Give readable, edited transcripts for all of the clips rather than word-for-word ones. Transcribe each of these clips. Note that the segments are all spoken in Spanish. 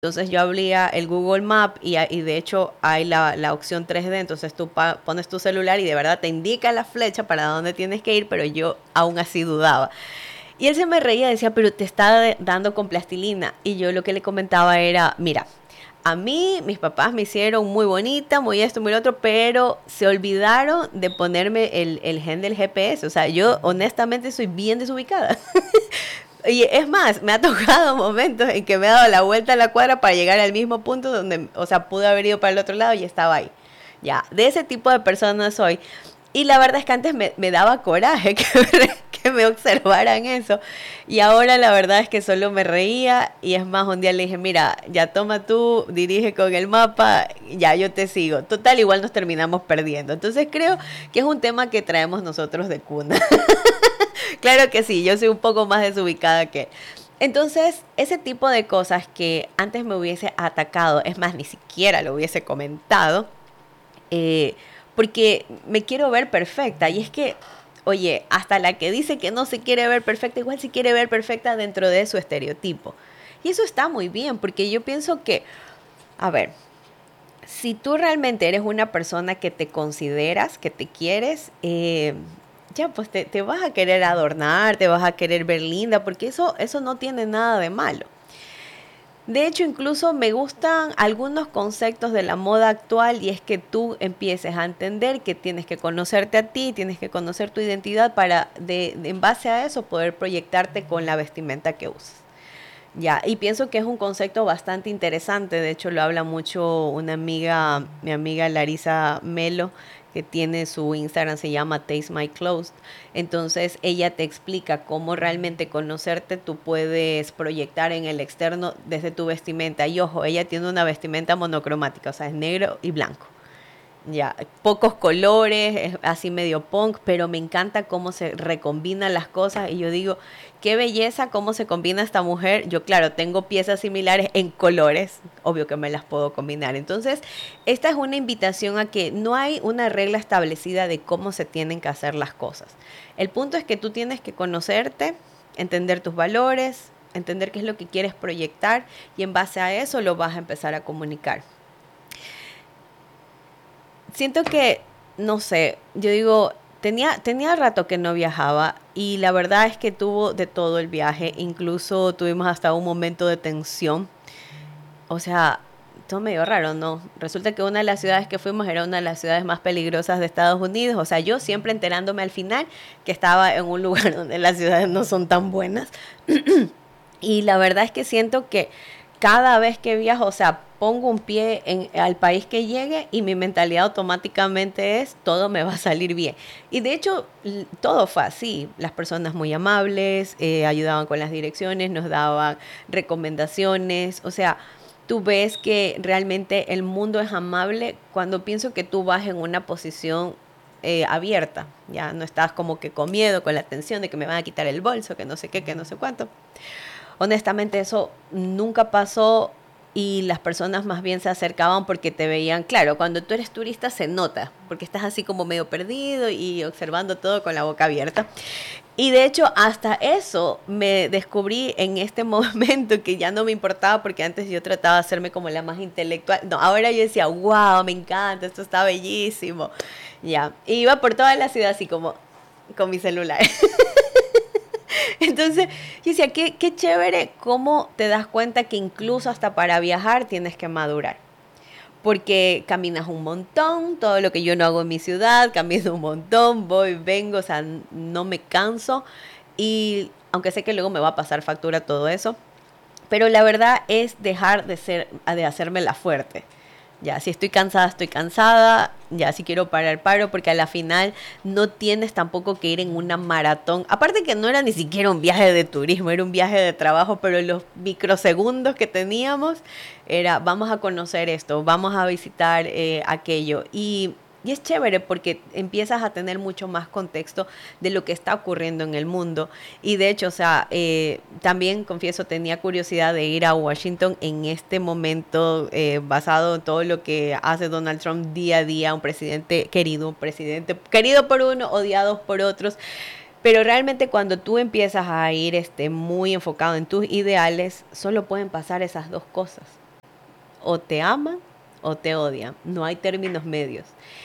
Entonces yo abría el Google Map y de hecho hay la opción 3D, entonces tú pones tu celular y de verdad te indica la flecha para dónde tienes que ir, pero yo aún así dudaba. Y él se me reía, decía, pero te está dando con plastilina. Y yo lo que le comentaba era, mira, a mí mis papás me hicieron muy bonita, muy esto, muy lo otro, pero se olvidaron de ponerme el gen del GPS. O sea, yo honestamente soy bien desubicada. Y es más, me ha tocado momentos en que me he dado la vuelta a la cuadra para llegar al mismo punto donde, o sea, pude haber ido para el otro lado y estaba ahí. Ya, de ese tipo de persona soy. Y la verdad es que antes me daba coraje que me observaran eso. Y ahora la verdad es que solo me reía. Y es más, un día le dije, mira, ya toma tú, dirige con el mapa, ya yo te sigo. Total, igual nos terminamos perdiendo. Entonces creo que es un tema que traemos nosotros de cuna. Claro que sí, yo soy un poco más desubicada que él. Entonces, ese tipo de cosas que antes me hubiese atacado, es más, ni siquiera lo hubiese comentado, eh, porque me quiero ver perfecta. Y es que, oye, hasta la que dice que no se quiere ver perfecta, igual se quiere ver perfecta dentro de su estereotipo. Y eso está muy bien, porque yo pienso que, a ver, si tú realmente eres una persona que te consideras, que te quieres, ya pues te vas a querer adornar, te vas a querer ver linda, porque eso no tiene nada de malo. De hecho, incluso me gustan algunos conceptos de la moda actual y es que tú empieces a entender que tienes que conocerte a ti, tienes que conocer tu identidad para, en base a eso, poder proyectarte con la vestimenta que usas. Ya, y pienso que es un concepto bastante interesante. De hecho, lo habla mucho una amiga, mi amiga Larisa Melo, que tiene su Instagram, se llama Taste My Clothes. Entonces, ella te explica cómo realmente conocerte tú puedes proyectar en el externo desde tu vestimenta. Y ojo, ella tiene una vestimenta monocromática, o sea, es negro y blanco. Ya, pocos colores, es así medio punk, pero me encanta cómo se recombinan las cosas y yo digo, qué belleza cómo se combina esta mujer. Yo, claro, tengo piezas similares en colores, obvio que me las puedo combinar. Entonces, esta es una invitación a que no hay una regla establecida de cómo se tienen que hacer las cosas. El punto es que tú tienes que conocerte, entender tus valores, entender qué es lo que quieres proyectar y en base a eso lo vas a empezar a comunicar. Siento que, no sé, yo digo, tenía rato que no viajaba y la verdad es que tuvo de todo el viaje, incluso tuvimos hasta un momento de tensión. O sea, todo medio raro, ¿no? Resulta que una de las ciudades que fuimos era una de las ciudades más peligrosas de Estados Unidos. O sea, yo siempre enterándome al final que estaba en un lugar donde las ciudades no son tan buenas. Y la verdad es que siento que cada vez que viajo, o sea, pongo un pie al país que llegue y mi mentalidad automáticamente es todo me va a salir bien. Y de hecho, todo fue así. Las personas muy amables, ayudaban con las direcciones, nos daban recomendaciones. O sea, tú ves que realmente el mundo es amable cuando pienso que tú vas en una posición abierta. Ya no estás como que con miedo, con la tensión de que me van a quitar el bolso, que no sé qué, que no sé cuánto. Honestamente eso nunca pasó y las personas más bien se acercaban porque te veían, claro, cuando tú eres turista se nota, porque estás así como medio perdido y observando todo con la boca abierta. Y de hecho hasta eso me descubrí en este momento que ya no me importaba porque antes yo trataba de hacerme como la más intelectual. No, ahora yo decía, wow, me encanta, esto está bellísimo. Ya, y iba por toda la ciudad así como con mi celular. Entonces, yo decía, qué chévere cómo te das cuenta que incluso hasta para viajar tienes que madurar. Porque caminas un montón, todo lo que yo no hago en mi ciudad, camino un montón, voy, vengo, o sea, no me canso. Y aunque sé que luego me va a pasar factura todo eso, pero la verdad es dejar de ser, de hacerme la fuerte. Ya, si estoy cansada, estoy cansada. Ya, si quiero parar, paro, porque a la final no tienes tampoco que ir en una maratón. Aparte que no era ni siquiera un viaje de turismo, era un viaje de trabajo, pero los microsegundos que teníamos era, vamos a conocer esto, vamos a visitar aquello. Y es chévere porque empiezas a tener mucho más contexto de lo que está ocurriendo en el mundo. Y de hecho, o sea, también confieso, tenía curiosidad de ir a Washington en este momento, basado en todo lo que hace Donald Trump día a día, un presidente querido por uno, odiado por otros. Pero realmente cuando tú empiezas a ir muy enfocado en tus ideales, solo pueden pasar esas dos cosas. o te aman o te odian. No hay términos medios.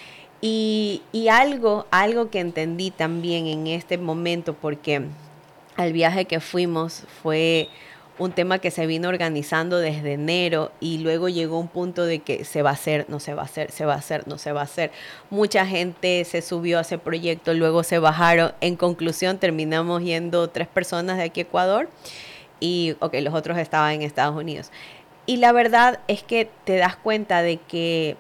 Y algo que entendí también en este momento, porque al viaje que fuimos fue un tema que se vino organizando desde enero y luego llegó un punto de que se va a hacer, no se va a hacer, se va a hacer, no se va a hacer. Mucha gente se subió a ese proyecto, luego se bajaron. En conclusión, terminamos yendo 3 personas de aquí a Ecuador y, ok, los otros estaban en Estados Unidos. Y la verdad es que te das cuenta de que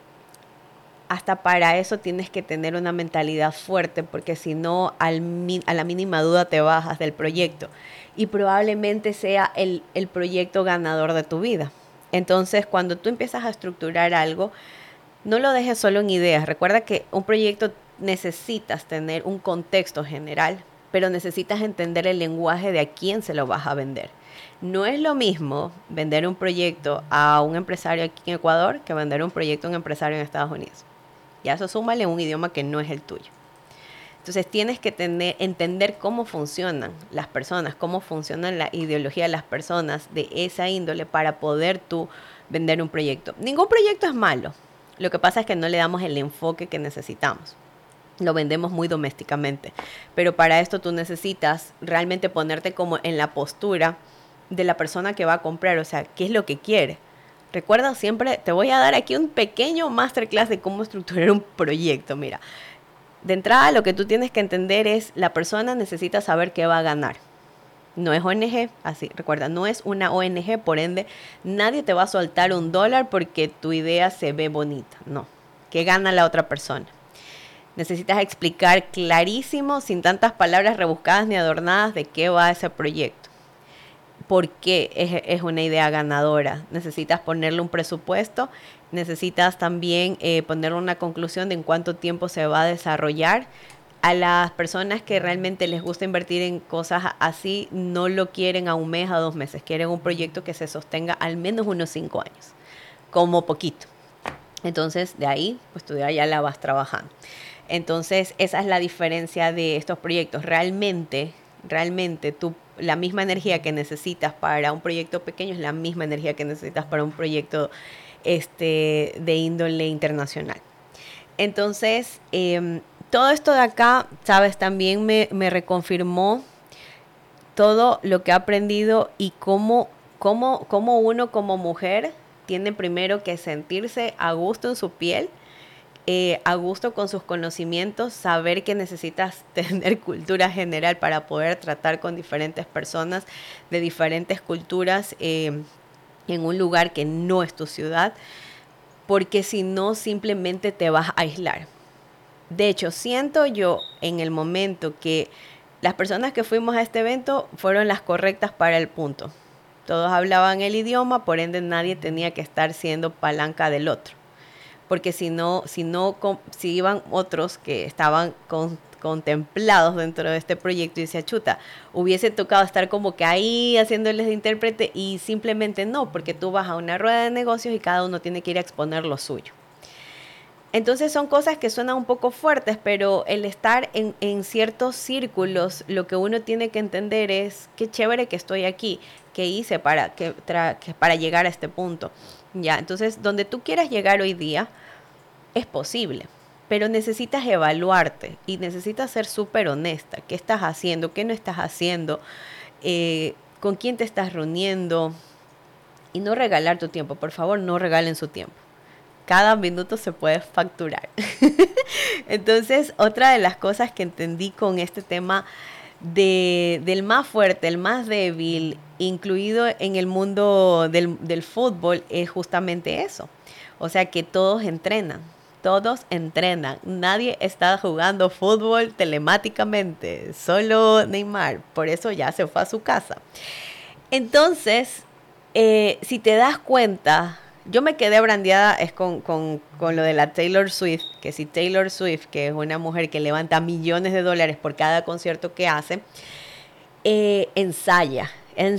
hasta para eso tienes que tener una mentalidad fuerte, porque si no, a la mínima duda te bajas del proyecto. Y probablemente sea el proyecto ganador de tu vida. Entonces, cuando tú empiezas a estructurar algo, no lo dejes solo en ideas. Recuerda que un proyecto necesitas tener un contexto general, pero necesitas entender el lenguaje de a quién se lo vas a vender. No es lo mismo vender un proyecto a un empresario aquí en Ecuador que vender un proyecto a un empresario en Estados Unidos. Y a eso súmale un idioma que no es el tuyo. Entonces tienes que entender cómo funcionan las personas, cómo funciona la ideología de las personas de esa índole para poder tú vender un proyecto. Ningún proyecto es malo. Lo que pasa es que no le damos el enfoque que necesitamos. Lo vendemos muy domésticamente. Pero para esto tú necesitas realmente ponerte como en la postura de la persona que va a comprar. O sea, ¿qué es lo que quiere? Recuerda siempre, te voy a dar aquí un pequeño masterclass de cómo estructurar un proyecto. Mira, de entrada lo que tú tienes que entender es la persona necesita saber qué va a ganar. No es ONG, así, recuerda, no es una ONG, por ende, nadie te va a soltar $1 porque tu idea se ve bonita. No, ¿qué gana la otra persona? Necesitas explicar clarísimo, sin tantas palabras rebuscadas ni adornadas, de qué va ese proyecto. ¿Por qué es una idea ganadora? Necesitas ponerle un presupuesto, necesitas también ponerle una conclusión de en cuánto tiempo se va a desarrollar. A las personas que realmente les gusta invertir en cosas así, no lo quieren a 1 mes, a 2 meses, quieren un proyecto que se sostenga al menos unos 5 años, como poquito. Entonces, de ahí, pues tú ya la vas trabajando. Entonces, esa es la diferencia de estos proyectos. Realmente tú, la misma energía que necesitas para un proyecto pequeño es la misma energía que necesitas para un proyecto de índole internacional. Entonces, todo esto de acá, sabes, también me reconfirmó todo lo que he aprendido y cómo uno como mujer tiene primero que sentirse a gusto en su piel, a gusto con sus conocimientos, saber que necesitas tener cultura general para poder tratar con diferentes personas de diferentes culturas en un lugar que no es tu ciudad, porque si no simplemente te vas a aislar. De hecho, siento yo en el momento que las personas que fuimos a este evento fueron las correctas para el punto. Todos hablaban el idioma, por ende nadie tenía que estar siendo palanca del otro. Porque si iban otros que estaban contemplados dentro de este proyecto y decía, chuta, hubiese tocado estar como que ahí haciéndoles de intérprete y simplemente no, porque tú vas a una rueda de negocios y cada uno tiene que ir a exponer lo suyo. Entonces son cosas que suenan un poco fuertes, pero el estar en ciertos círculos, lo que uno tiene que entender es qué chévere que estoy aquí, qué hice para llegar a este punto. Ya, entonces donde tú quieras llegar hoy día es posible, pero necesitas evaluarte y necesitas ser súper honesta. ¿Qué estás haciendo? ¿Qué no estás haciendo? ¿Con quién te estás reuniendo? Y no regalar tu tiempo, por favor, no regalen su tiempo. Cada minuto se puede facturar. Entonces, otra de las cosas que entendí con este tema del más fuerte, el más débil, incluido en el mundo del fútbol, es justamente eso. O sea, que todos entrenan. Todos entrenan. Nadie está jugando fútbol telemáticamente. Solo Neymar. Por eso ya se fue a su casa. Entonces, si te das cuenta, yo me quedé brandeada es con lo de la Taylor Swift, que si Taylor Swift, que es una mujer que levanta millones de dólares por cada concierto que hace, ensaya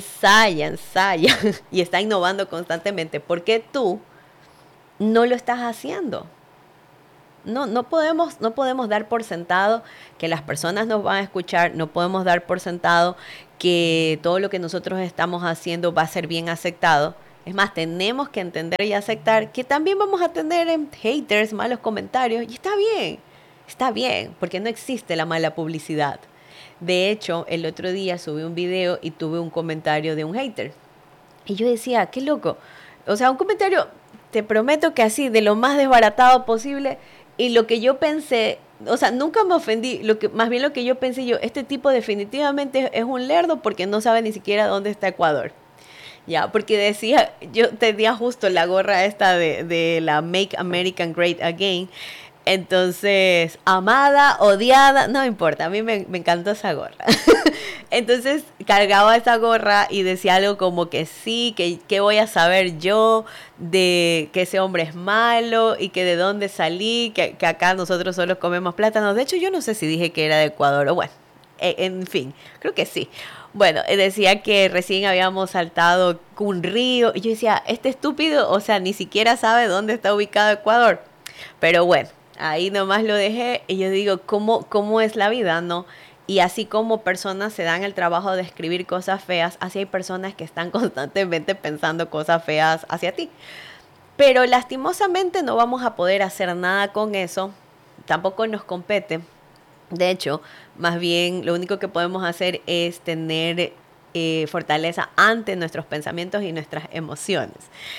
y está innovando constantemente. ¿Por qué tú no lo estás haciendo? No podemos dar por sentado que las personas nos van a escuchar, no podemos dar por sentado que todo lo que nosotros estamos haciendo va a ser bien aceptado Es más, tenemos que entender y aceptar que también vamos a tener haters, malos comentarios, y está bien, porque no existe la mala publicidad. De hecho, el otro día subí un video y tuve un comentario de un hater. Y yo decía, qué loco. O sea, un comentario, te prometo que así, de lo más desbaratado posible. Y lo que yo pensé, o sea, nunca me ofendí. Más bien lo que yo pensé yo, este tipo definitivamente es un lerdo porque no sabe ni siquiera dónde está Ecuador. Ya, porque decía, yo tenía justo la gorra esta de la Make American Great Again. Entonces, amada, odiada, no importa, a mí me encantó esa gorra. Entonces cargaba esa gorra y decía algo como que sí, que voy a saber yo de que ese hombre es malo y que de dónde salí, que acá nosotros solo comemos plátanos. De hecho, yo no sé si dije que era de Ecuador o bueno, en fin, creo que sí. Bueno, decía que recién habíamos saltado un río y yo decía, este estúpido, o sea, ni siquiera sabe dónde está ubicado Ecuador. Pero bueno, ahí nomás lo dejé y yo digo, ¿cómo es la vida, no? Y así como personas se dan el trabajo de escribir cosas feas, así hay personas que están constantemente pensando cosas feas hacia ti. Pero lastimosamente no vamos a poder hacer nada con eso, tampoco nos compete. De hecho, más bien lo único que podemos hacer es tener fortaleza ante nuestros pensamientos y nuestras emociones.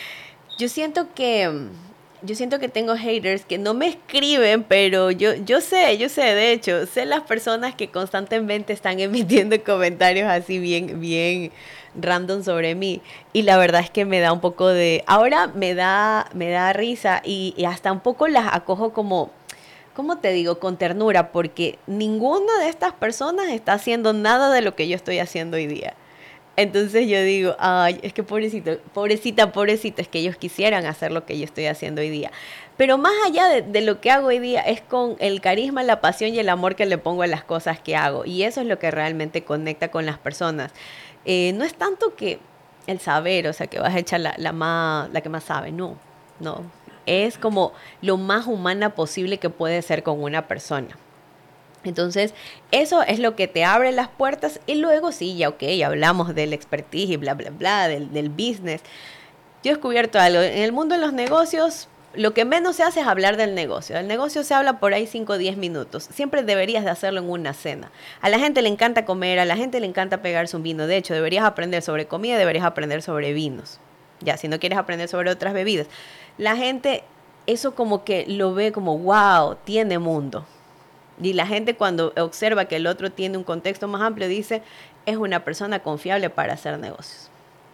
Yo siento que yo siento que tengo haters que no me escriben, pero yo sé, de hecho, sé las personas que constantemente están emitiendo comentarios así bien random sobre mí. Y la verdad es que me da un poco de, ahora me da risa y hasta un poco las acojo como, ¿cómo te digo? Con ternura, porque ninguna de estas personas está haciendo nada de lo que yo estoy haciendo hoy día. Entonces yo digo, ay, es que pobrecito, pobrecita, es que ellos quisieran hacer lo que yo estoy haciendo hoy día. Pero más allá de lo que hago hoy día, es con el carisma, la pasión y el amor que le pongo a las cosas que hago. Y eso es lo que realmente conecta con las personas. No es tanto que el saber, o sea, que vas a echar la que más sabe, no. Es como lo más humana posible que puede ser con una persona. Entonces, eso es lo que te abre las puertas y luego sí, ya ok, hablamos del expertise y bla, bla, bla, del business. Yo he descubierto algo, en el mundo de los negocios, lo que menos se hace es hablar del negocio. El negocio se habla por ahí 5 o 10 minutos. Siempre deberías de hacerlo en una cena. A la gente le encanta comer, a la gente le encanta pegarse un vino. De hecho, deberías aprender sobre comida, deberías aprender sobre vinos. Ya, si no quieres aprender sobre otras bebidas. La gente, eso como que lo ve como, wow, tiene mundo. Y la gente cuando observa que el otro tiene un contexto más amplio dice, es una persona confiable para hacer negocios.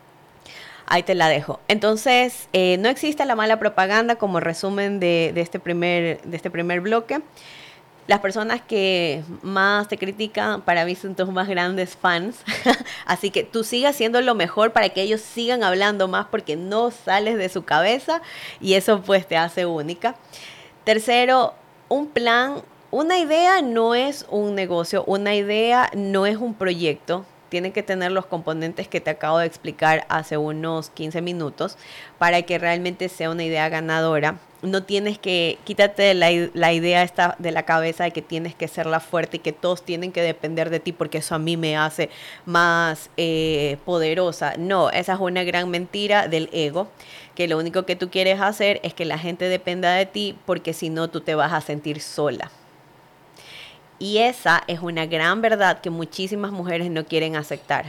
Ahí te la dejo. Entonces, no existe la mala propaganda como resumen de este primer bloque. Las personas que más te critican para mí son tus más grandes fans. Así que tú sigas haciendo lo mejor para que ellos sigan hablando más porque no sales de su cabeza y eso pues te hace única. Tercero, un plan. Una idea no es un negocio, una idea no es un proyecto. Tiene que tener los componentes que te acabo de explicar hace unos 15 minutos para que realmente sea una idea ganadora. No tienes que, quítate la idea esta de la cabeza de que tienes que ser la fuerte y que todos tienen que depender de ti porque eso a mí me hace más poderosa. No, esa es una gran mentira del ego, que lo único que tú quieres hacer es que la gente dependa de ti porque si no tú te vas a sentir sola. Y esa es una gran verdad que muchísimas mujeres no quieren aceptar.